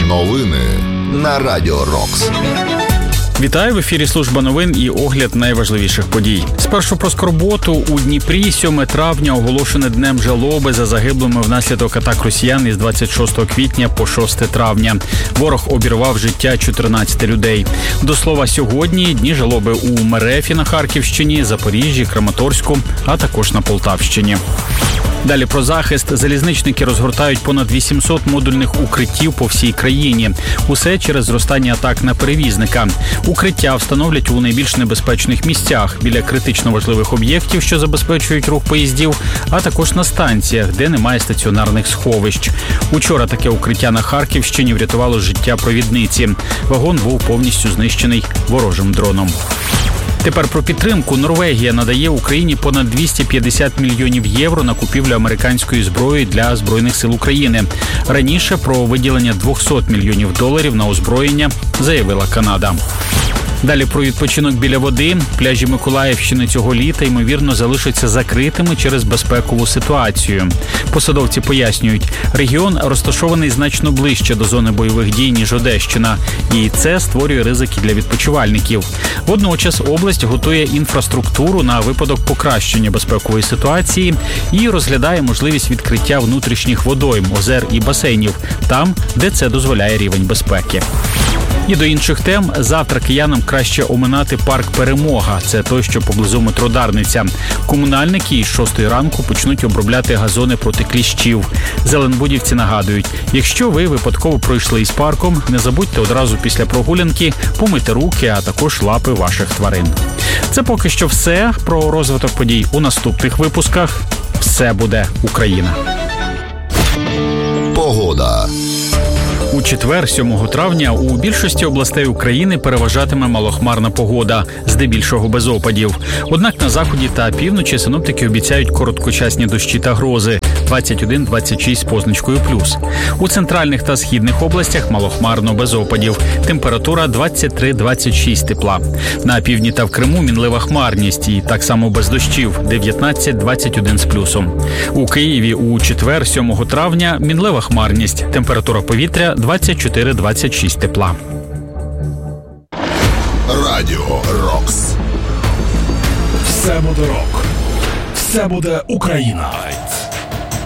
Новини на Радіо Рокс. Вітаю, в ефірі служба новин і огляд найважливіших подій. Спершу про скорботу. У Дніпрі 7 травня оголошене днем жалоби за загиблими внаслідок атак росіян із 26 квітня по 6 травня. Ворог обірвав життя 14 людей. До слова, сьогодні дні жалоби у Мерефі на Харківщині, Запоріжжі, Краматорську, а також на Полтавщині. Далі про захист. Залізничники розгортають понад 800 модульних укриттів по всій країні. Усе через зростання атак на перевізника. Укриття встановлять у найбільш небезпечних місцях, біля критично важливих об'єктів, що забезпечують рух поїздів, а також на станціях, де немає стаціонарних сховищ. Учора таке укриття на Харківщині врятувало життя провідниці. Вагон був повністю знищений ворожим дроном. Тепер про підтримку. Норвегія надає Україні понад 250 мільйонів євро на купівлю американської зброї для Збройних сил України. Раніше про виділення 200 мільйонів доларів на озброєння заявила Канада. Далі про відпочинок біля води. Пляжі Миколаївщини цього літа, ймовірно, залишаться закритими через безпекову ситуацію. Посадовці пояснюють, регіон розташований значно ближче до зони бойових дій, ніж Одещина. І це створює ризики для відпочивальників. Водночас область готує інфраструктуру на випадок покращення безпекової ситуації і розглядає можливість відкриття внутрішніх водойм, озер і басейнів там, де це дозволяє рівень безпеки. І до інших тем. Завтра киянам краще оминати парк «Перемога». Це той, що поблизу метро Дарниця. Комунальники із 6 ранку почнуть обробляти газони проти кліщів. Зеленбудівці нагадують, якщо ви випадково пройшли із парком, не забудьте одразу після прогулянки помити руки, а також лапи ваших тварин. Це поки що все. Про розвиток подій у наступних випусках. Все буде Україна. Погода. У четвер, 7 травня, у більшості областей України переважатиме малохмарна погода, здебільшого без опадів. Однак на заході та півночі синоптики обіцяють короткочасні дощі та грози – 21-26 з позначкою плюс. У центральних та східних областях малохмарно без опадів. Температура 23-26 тепла. На півдні та в Криму мінлива хмарність і так само без дощів – 19-21 з плюсом. У Києві у четвер, 7 травня, мінлива хмарність. Температура повітря 24-26 тепла. Радіо Рокс. Все буде рок. Все буде Україна.